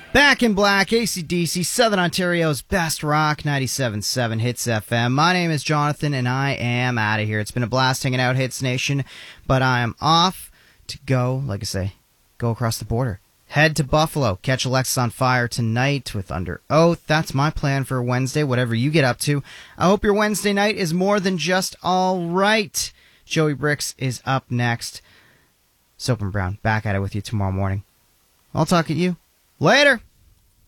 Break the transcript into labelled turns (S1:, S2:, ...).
S1: Back in Black, AC/DC, Southern Ontario's best rock, 97.7 Hits FM. My name is Jonathan, and I am out of here. It's been a blast hanging out, Hits Nation, but I am off to go, like I say, go across the border. Head to Buffalo, catch Alexisonfire tonight with Under Oath. That's my plan for Wednesday, whatever you get up to. I hope your Wednesday night is more than just all right. Joey Bricks is up next. Soap and Brown, back at it with you tomorrow morning. I'll talk at you later.